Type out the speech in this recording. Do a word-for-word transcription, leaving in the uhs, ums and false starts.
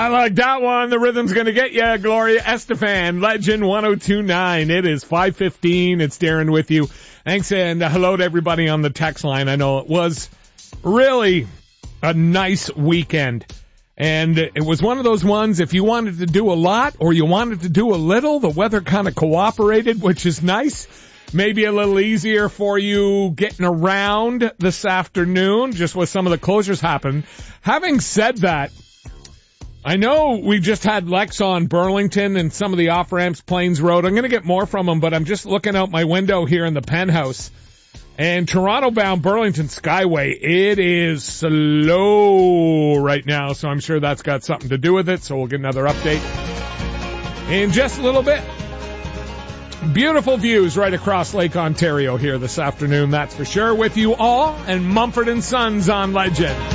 I like that one. The rhythm's going to get you. Gloria Estefan, Legend one oh two point nine. It is five fifteen. It's Darren with you. Thanks, and uh, hello to everybody on the text line. I know it was really a nice weekend. And it was one of those ones, if you wanted to do a lot or you wanted to do a little, the weather kind of cooperated, which is nice. Maybe a little easier for you getting around this afternoon, just with some of the closures happen. Having said that, I know we just had Lex on Burlington and some of the off-ramps, Plains Road. I'm going to get more from him, but I'm just looking out my window here in the penthouse. And Toronto-bound Burlington Skyway, it is slow right now, so I'm sure that's got something to do with it, so we'll get another update in just a little bit. Beautiful views right across Lake Ontario here this afternoon, that's for sure. With you all, and Mumford and Sons on Legend.